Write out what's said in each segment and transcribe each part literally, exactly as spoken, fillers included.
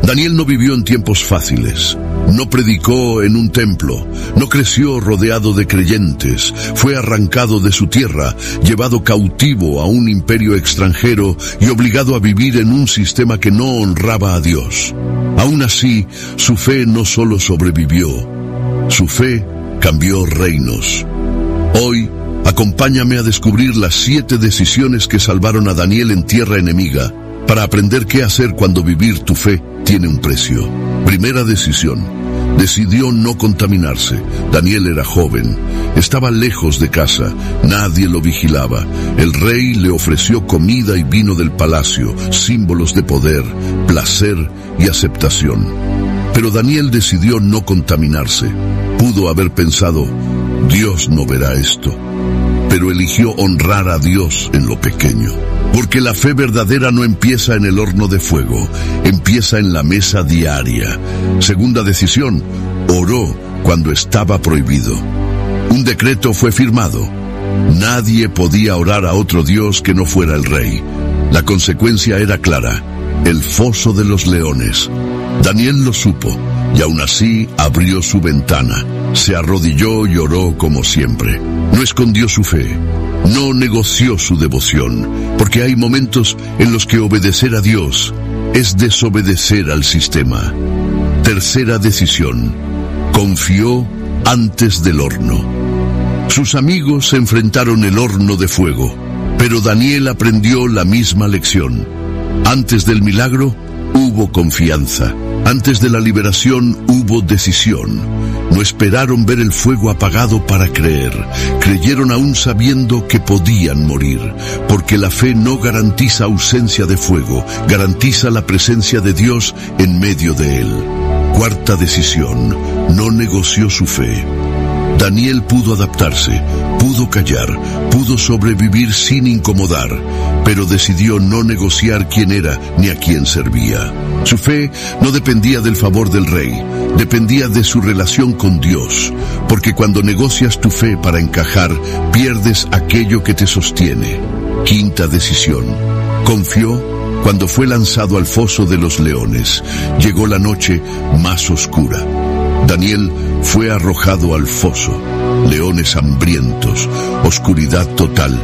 Daniel no vivió en tiempos fáciles, no predicó en un templo, no creció rodeado de creyentes, fue arrancado de su tierra, llevado cautivo a un imperio extranjero y obligado a vivir en un sistema que no honraba a Dios. Aún así, su fe no solo sobrevivió, su fe cambió reinos. Hoy, acompáñame a descubrir las siete decisiones que salvaron a Daniel en tierra enemiga, para aprender qué hacer cuando vivir tu fe tiene un precio. Primera decisión. Decidió no contaminarse. Daniel era joven, estaba lejos de casa, nadie lo vigilaba. El rey le ofreció comida y vino del palacio, símbolos de poder, placer y aceptación. Pero Daniel decidió no contaminarse. Pudo haber pensado, Dios no verá esto. Pero eligió honrar a Dios en lo pequeño. Porque la fe verdadera no empieza en el horno de fuego, empieza en la mesa diaria. Segunda decisión, oró cuando estaba prohibido. Un decreto fue firmado. Nadie podía orar a otro Dios que no fuera el rey. La consecuencia era clara, el foso de los leones. Daniel lo supo, y aún así abrió su ventana. Se arrodilló y oró como siempre. No escondió su fe. No negoció su devoción, porque hay momentos en los que obedecer a Dios es desobedecer al sistema. Tercera decisión, confió antes del horno. Sus amigos enfrentaron el horno de fuego, pero Daniel aprendió la misma lección. Antes del milagro, hubo confianza. Antes de la liberación, hubo decisión. No esperaron ver el fuego apagado para creer. Creyeron aún sabiendo que podían morir, porque la fe no garantiza ausencia de fuego, garantiza la presencia de Dios en medio de él. Cuarta decisión, no negoció su fe. Daniel pudo adaptarse, pudo callar, pudo sobrevivir sin incomodar, pero decidió no negociar quién era ni a quién servía. Su fe no dependía del favor del rey, dependía de su relación con Dios, porque cuando negocias tu fe para encajar, pierdes aquello que te sostiene. Quinta decisión, confió cuando fue lanzado al foso de los leones. Llegó la noche más oscura. Daniel fue arrojado al foso, leones hambrientos, oscuridad total,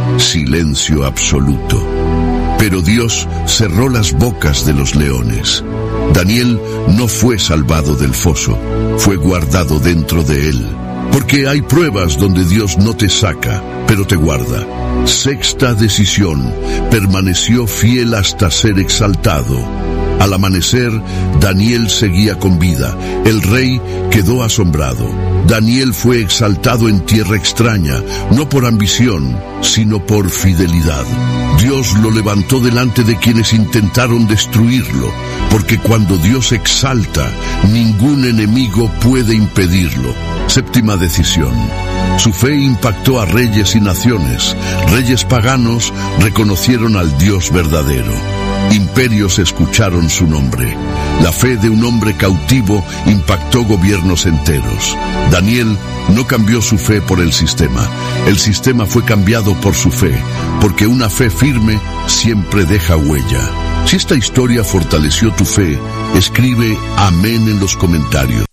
silencio absoluto. Pero Dios cerró las bocas de los leones. Daniel no fue salvado del foso, fue guardado dentro de él. Porque hay pruebas donde Dios no te saca, pero te guarda. Sexta decisión, permaneció fiel hasta ser exaltado. Al amanecer, Daniel seguía con vida. El rey quedó asombrado. Daniel fue exaltado en tierra extraña, no por ambición, sino por fidelidad. Dios lo levantó delante de quienes intentaron destruirlo, porque cuando Dios exalta, ningún enemigo puede impedirlo. Séptima decisión. Su fe impactó a reyes y naciones. Reyes paganos reconocieron al Dios verdadero. Imperios escucharon su nombre. La fe de un hombre cautivo impactó gobiernos enteros. Daniel no cambió su fe por el sistema. El sistema fue cambiado por su fe, porque una fe firme siempre deja huella. Si esta historia fortaleció tu fe, escribe amén en los comentarios.